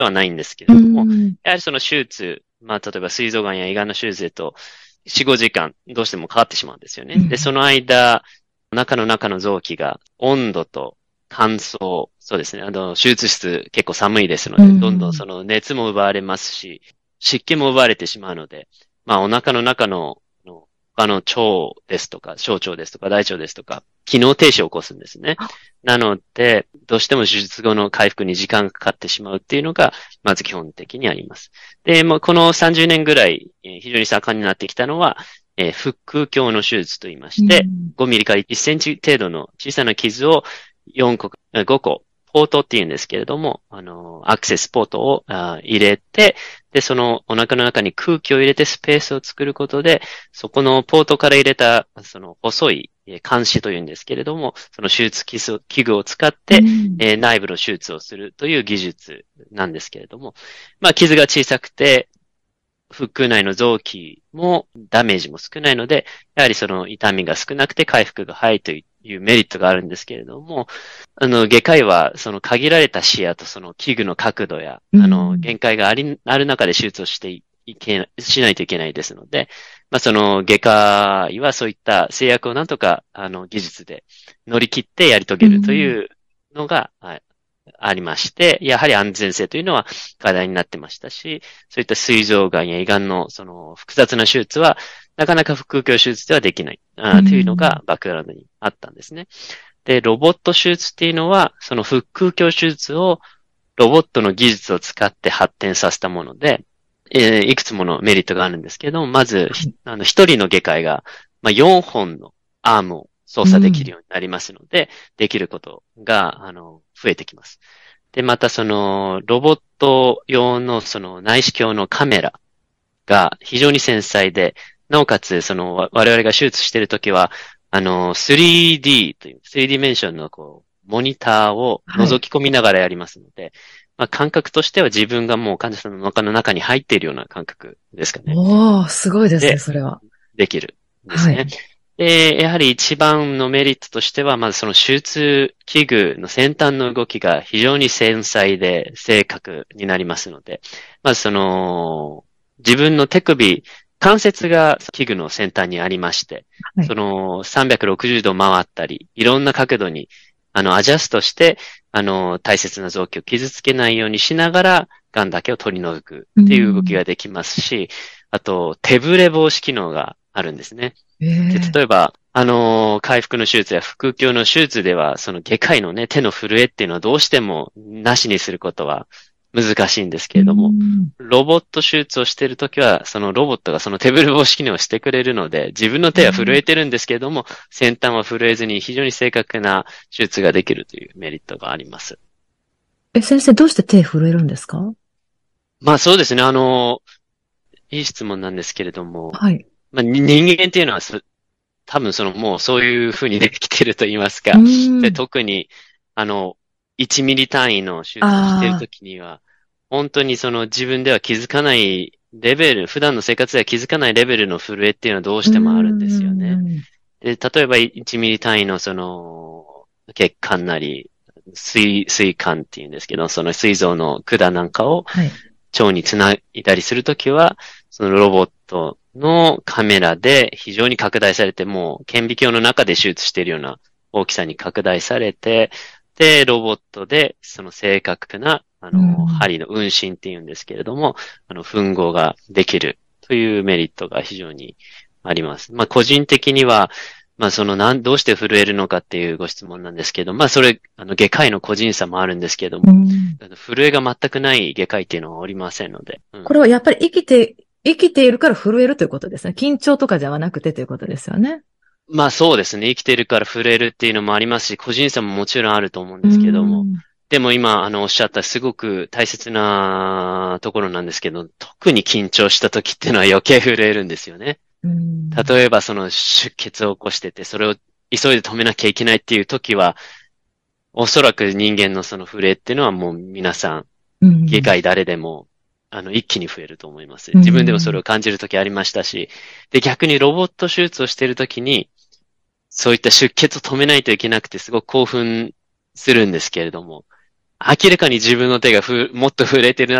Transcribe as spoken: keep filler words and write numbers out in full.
はないんですけうれども、 ん。 やはりその手術、まあ、例えば膵臓癌や胃がんの手術へと、よん、ごじかん、どうしてもかかってしまうんですよね。で、そうん。 の間、お腹の中の臓器が温度と乾燥、そうですね。あの、手術室結構寒いですのうで、どんどんん。 その熱も奪われますし、湿気も奪われてしまうので、まあ、お腹の中の、の他の腸ですとか、小腸ですとか、大腸ですとか、機能停止を起こすんですね。なので、どうしても手術後の回復に時間がかかってしまうっていうのが、まず基本的にあります。で、もうこのさんじゅうねんぐらい、えー非常に盛んになってきたのは、えー腹腔鏡の手術と言いまうして、 ん。 ごミリからいっセンチ程度の小さな傷をよんこ、えーごこ、ポートって言うんですけれども、あの、アクセスポートをあー入れて、で、そのお腹の中に空気を入れてスペースを作ることで、そこのポートから入れた、その細いえー鉗子というんですけれども、その手術器具器具を使っうて、 ん。 えー内部の手術をするという技術なんですけれども、まあ、傷が小さくて、腹腔内の臓器もダメージも少ないので、やはりその痛みが少なくて回復が早いというメリットがあるんですけれども、あの、外科医はその限られた視野とその器具の角度や、 うあの、 ん。 限界があり、ある中で手術をしていけ、しないといけないですので、まあ、その外科医はそういった制約をなんとか、あの、技術で乗り切ってやり遂うげるとん。 いうのが、はい、ありまして、やはり安全性というのは課題になってましたし、そういった膵臓癌や胃癌のその複雑な手術は、なかなか腹腔鏡手術ではできない、 うあというのん。 がバックグラウンドにあったんですね。で、ロボット手術っていうのは、その腹腔鏡手術をロボットの技術を使って発展させたもので、えーいくつものメリットがあるんですけども、まず、ひはい。 あの、一人の外科医が、まあ、よんほんのアームを操作できるうん。 ようになりますので、できることが、あの、増えてきます。で、またその、ロボット用のその内視鏡のカメラが非常に繊細で、なおかつ、その、わ我々が手術しているときは、あの、スリーディー という、スリーディメンションのこう、モニターをはい。 覗き込みながらやりますので、まあ、感覚としては自分がもう患者さんの中の中に入っているような感覚ですかね。 おー、すごいですね、 で、 それは。 できるんですね。 はい。 で、やはり一番のメリットとしては、まずその手術器具の先端の動きが非常に繊細で正確になりますので、まずその、自分の手首、関節が器具の先端にありまして、 はい。 そのさんびゃくろくじゅうど回ったり、いろんな角度に、あの、アジャストして、あの、大切な臓器を傷つけないようにしながら、癌だけを取り除くうっていう動きん。 ができますし、あと、手ブレ防止機能があるんですね。で、 ええ。 例えば、あのー回復の手術や腹腔の手術では、その外科医のね、手の震えっていうのはどうしてもなしにすることは難しいんですけうれども、 ん。 ロボット手術をしているときは、そのロボットがその手ブレ防止機能をしてくれるので、自分の手は震えてるんですけれども、先端は震えずに非常に正確な手術ができるというメリットがあります。 え、先生、どうして手震えるんですか？ まあそうですね、あのーいい質問なんですけれども、 はい。 まあ、に人間っていうのはす多分そのもうそういう風にできてると言いますうか。で、 ん。 特に、あの、いちミリ単位の手術をしているああ。 ときには、本当にその自分では気づかないレベル、普段の生活では気づかないレベルの震えっていうのはどううしてもあるんですよね。 ん。 で、例えばいちミリ単位のその、血管なり、水、水管っていうんですけど、その膵臓の管なんかをはい。 腸につないだりするときは、そのロボットのカメラで非常に拡大されて、もう顕微鏡の中で手術しているような大きさに拡大されて、で、ロボットでその正確な、あうの、 ん。 針の運針っていうんですけれども、あの、吻合ができるというメリットが非常にあります。まあ、個人的には、まあ、その、なん、どうして震えるのかっていうご質問なんですけど、まあ、それ、あの、外科医の個人差もあるんですけども、 うん。 あの震えが全くない外科医っていうのはおりませんので、うん。 これはやっぱり生きて、生きているから震えるということですね。緊張とかじゃなくてということですよね。 まあそうですね。生きてるから震えるっていうのもありますし、個人差ももちろんあると思うんうですけども。 ん。 でも今、あの、おっしゃったすごく大切なところなんですけど、特に緊張した時っていうのは余計震えるんですよね。 うん。 例えばその出血を起こしてて、それを急いで止めなきゃいけないっていう時は、おそらく人間のその震えっていうのはもう皆さん、 うん。 外科医誰でも、あの、一気に増えると思います。 う自分でもそれん。 を感じる時ありましたし、で、逆にロボット手術をしている時に、そういった出血を止めないといけなくてすごく興奮するんですけれども、 明らかに自分の手がふ、もっと触れてる